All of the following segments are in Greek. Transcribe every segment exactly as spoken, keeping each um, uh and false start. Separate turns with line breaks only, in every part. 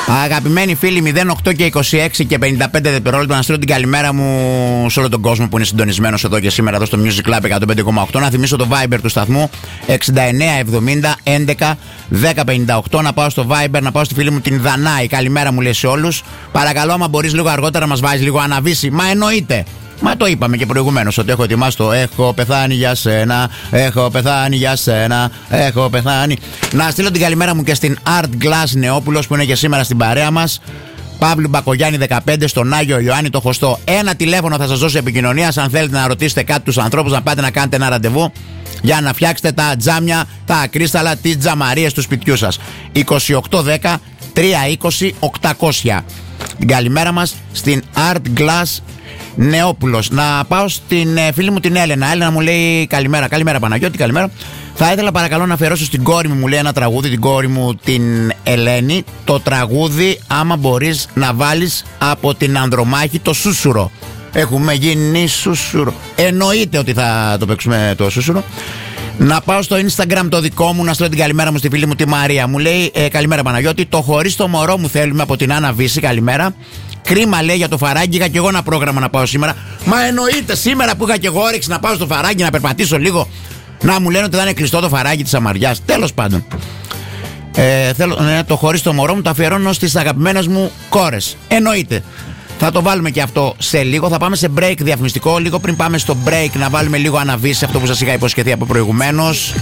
Αγαπημένοι φίλοι, μηδέν οκτώ και είκοσι έξι και πενήντα πέντε δευτερόλεπτα, να στείλω την καλημέρα μου σε όλο τον κόσμο που είναι συντονισμένος εδώ και σήμερα εδώ στο Music Club εκατόν πέντε κόμμα οκτώ. Να θυμίσω το Viber του σταθμού εξήντα εννέα εβδομήντα έντεκα δέκα πενήντα οκτώ. Να πάω στο Viber, να πάω στη φίλη μου την Δανάη. Καλημέρα μου λέει σε όλους. Παρακαλώ, άμα μπορείς λίγο αργότερα, μας βάζεις λίγο αναβίση. Μα εννοείται. Μα το είπαμε και προηγουμένως ότι έχω ετοιμάσει το έχω πεθάνει για σένα, έχω πεθάνει για σένα, έχω πεθάνει. Να στείλω την καλημέρα μου και στην Art Glass Νεόπουλος που είναι και σήμερα στην παρέα μας. Παύλου Μπακογιάννη δεκαπέντε, στον Άγιο Ιωάννη το Χωστό. Ένα τηλέφωνο θα σας δώσω επικοινωνία. Αν θέλετε να ρωτήσετε κάτι τους ανθρώπους, να πάτε να κάνετε ένα ραντεβού για να φτιάξετε τα τζάμια, τα ακρίσταλα, τις τζαμαρίες του σπιτιού σας. είκοσι οκτώ δέκα τριακόσια είκοσι οκτακόσια. Την καλημέρα μας στην Art Glass Νεόπουλος. Να πάω στην ε, φίλη μου την Έλενα. Έλενα μου λέει καλημέρα. Καλημέρα Παναγιώτη, καλημέρα. Θα ήθελα παρακαλώ να αφιερώσω στην κόρη μου, μου λέει ένα τραγούδι, την κόρη μου την Ελένη. Το τραγούδι, άμα μπορείς να βάλεις από την Ανδρομάχη, το Σούσουρο. Έχουμε γίνει Σούσουρο. Εννοείται ότι θα το παίξουμε το Σούσουρο. Να πάω στο Instagram το δικό μου, να στείλω την καλημέρα μου στη φίλη μου τη Μαρία. Μου λέει ε, καλημέρα Παναγιώτη. Το χωρίς το μωρό μου θέλουμε από την Άννα Βύση. Καλημέρα. Κρίμα λέει για το Φαράγγι. Είχα και εγώ ένα πρόγραμμα να πάω σήμερα. Μα εννοείται σήμερα που είχα και εγώ όρεξη να πάω στο Φαράγγι να περπατήσω λίγο. Να μου λένε ότι θα είναι κλειστό το Φαράγγι της Αμαριάς. Τέλος πάντων. Ε, θέλω, ναι, το χωρίς το μωρό μου το αφιερώνω στις αγαπημένες μου κόρες. Εννοείται. Θα το βάλουμε και αυτό σε λίγο. Θα πάμε σε break διαφημιστικό. Λίγο πριν πάμε στο break να βάλουμε λίγο αναβίση, αυτό που σας είχα υποσχεθεί από προηγουμένως.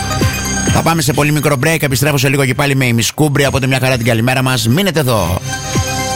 Θα πάμε σε πολύ μικρό break. Επιστρέφω σε λίγο και πάλι με ημισκούμπρια. Οπότε μια χαρά την καλημέρα μας. Μείνετε εδώ.